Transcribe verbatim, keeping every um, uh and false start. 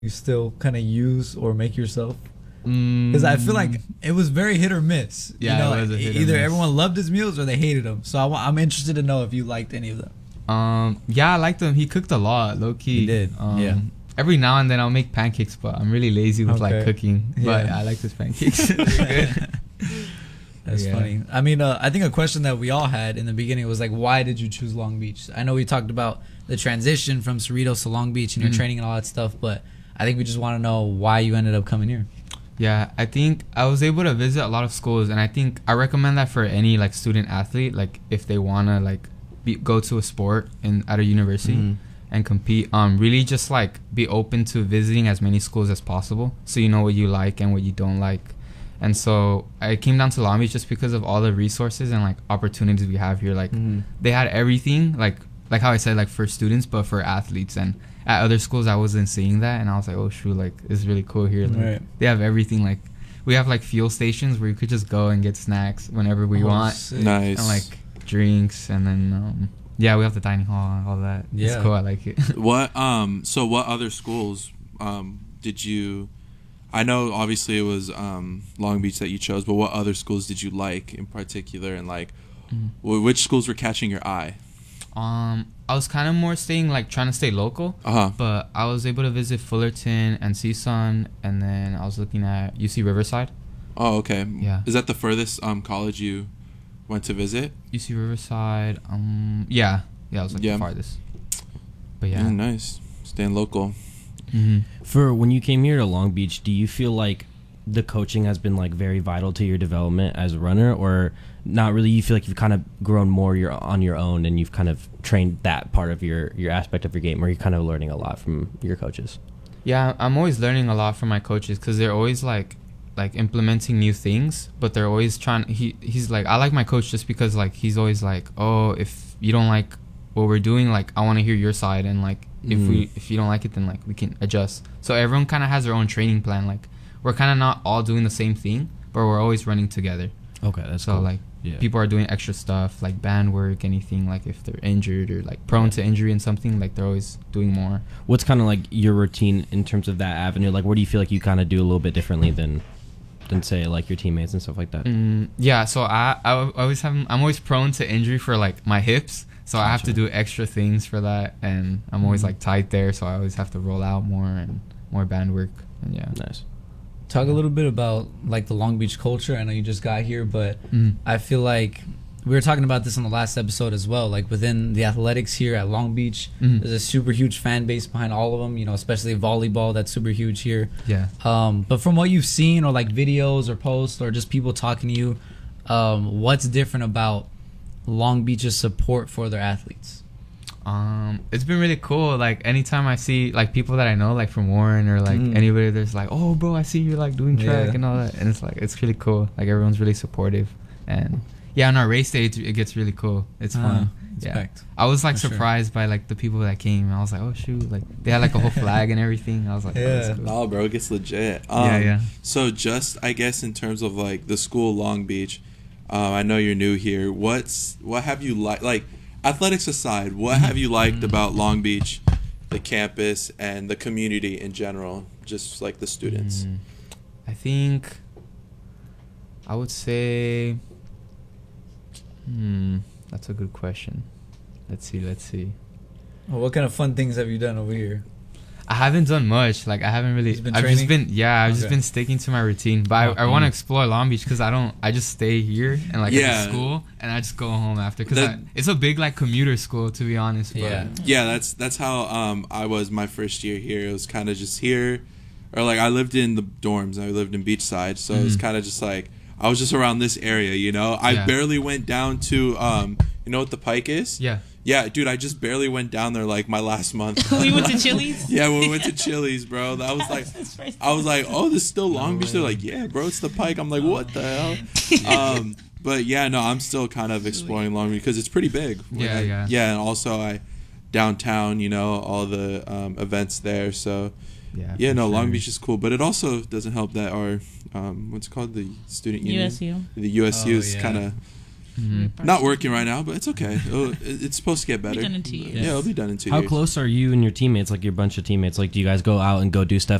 you still kind of use or make yourself? Mm. Because I feel like it was very hit or miss. Yeah, you know, it was a hit or either miss. everyone loved his meals or they hated him. So I, wa- I'm interested to know if you liked any of them. Um, yeah, I liked him. He cooked a lot, low key. He did, Um, yeah. Every now and then I'll make pancakes, but I'm really lazy with like Okay. cooking. But Yeah. I like his pancakes. They're good. That's Yeah. funny. I mean, uh, I think a question that we all had in the beginning was like, why did you choose Long Beach? I know we talked about the transition from Cerritos to Long Beach and your Mhm. training and all that stuff, but I think we just want to know why you ended up coming here. Yeah, I think I was able to visit a lot of schools, and I think I recommend that for any like student athlete, like if they wanna like be, go to a sport in at a university Mhm. and compete. Um, really just like be open to visiting as many schools as possible, so you know what you like and what you don't like. And so I came down to Long Beach just because of all the resources and like opportunities we have here. Like Mhm. they had everything, like like how I said, like for students, but for athletes. And at other schools, I wasn't seeing that, and I was like, oh shoot, like it's really cool here. Like, Right. they have everything. Like we have like fuel stations where you could just go and get snacks whenever we Oh, want, sick. Nice. and like drinks, and then um, yeah, we have the dining hall and all that. Yeah. It's cool. I like it. What um so what other schools um did you I know obviously it was um Long Beach that you chose, but what other schools did you like in particular, and like Mhm. wh- which schools were catching your eye? Um, I was kind of more staying like trying to stay local, Uh-huh. but I was able to visit Fullerton and C S U N, and then I was looking at U C Riverside. Oh, okay. Yeah. Is that the furthest um college you went to visit? U C Riverside. Um, yeah, yeah, I was like Yeah. the farthest. But Yeah, yeah. nice. Staying local. Mm-hmm. For when you came here to Long Beach, do you feel like the coaching has been like very vital to your development as a runner, or not really? You feel like you've kind of grown more your on your own, and you've kind of trained that part of your your aspect of your game, or you're kind of learning a lot from your coaches? Yeah, I'm always learning a lot from my coaches because they're always like, like implementing new things, but they're always trying. He he's like, I like my coach just because like he's always like, oh, if you don't like what we're doing, like I want to hear your side, and like if Mm. we if you don't like it, then like we can adjust. So everyone kind of has their own training plan. Like we're kind of not all doing the same thing, but we're always running together. Okay, that's So cool. like Yeah. people are doing extra stuff like band work, anything like if they're injured or like prone to injury in something, like they're always doing more. What's kind of like your routine in terms of that avenue? Like, where do you feel like you kind of do a little bit differently than than say like your teammates and stuff like that? Mm, yeah, so I I always have I'm always prone to injury for like my hips, so I have to Gotcha. do extra things for that, and I'm always Mhm. like tight there, so I always have to roll out more and more band work, and yeah. Nice. Talk a little bit about like the Long Beach culture. I know you just got here, but Mm. I feel like we were talking about this on the last episode as well. Like within the athletics here at Long Beach, Mhm. there's a super huge fan base behind all of them. You know, especially volleyball. That's super huge here. Yeah. Um, but from what you've seen, or like videos or posts, or just people talking to you, um, what's different about Long Beach's support for their athletes? Um, it's been really cool. Like anytime I see like people that I know, like from Warren or like Mm. anybody, there's like, oh, bro, I see you like doing track Yeah. and all that, and it's like it's really cool. Like everyone's really supportive, and yeah, on our race day, it, it gets really cool. It's Ah, fun. Yeah. respect. I was like For sure. surprised by like the people that came. I was like, oh shoot, like they had like a whole flag and everything. I was like, oh, Yeah. that's cool. Oh, bro, it gets legit. Um, Yeah, yeah. So just I guess in terms of like the school Long Beach, um, I know you're new here. What's what have you like like athletics aside? What have you liked about Long Beach, the campus, and the community in general? Just like the students. Mm, I think I would say, hmm, that's a good question. Let's see, let's see. Well, what kind of fun things have you done over here? I haven't done much. Like I haven't really. Just been I've just training? been yeah. I've just Okay. been sticking to my routine. But I, I Oh, want to mm. explore Long Beach because I don't. I just stay here and like Yeah. at the school, and I just go home after because The- it's a big like commuter school, to be honest. But Yeah. Yeah, that's that's how um I was my first year here. It was kind of just here, or like I lived in the dorms. I lived in Beachside, so it was Mhm. kind of just like I was just around this area. You know, I Yeah. barely went down to um you know what the Pike is? Yeah. Yeah, dude, I just barely went down there like my last month. We went to Chili's. Yeah, when we went to Chili's, bro. That was like, I was like, oh, this is still Long Beach. They're like, yeah, bro, it's the Pike. I'm like, what the hell? Um, but yeah, no, I'm still kind of exploring Long Beach because it's pretty big. When Yeah, I- yeah. Yeah, and also I downtown, you know, all the um, events there. So Yeah. yeah, for no, Long sure. Beach is cool, but it also doesn't help that our um, what's it called the student union, U S U. the U S U Oh, is yeah. kind of Mhm. Not working right now, but it's okay. It'll- it's supposed to get better. done in two years. Yeah, it'll be done in two How years. close are you and your teammates, like your bunch of teammates? Like, do you guys go out and go do stuff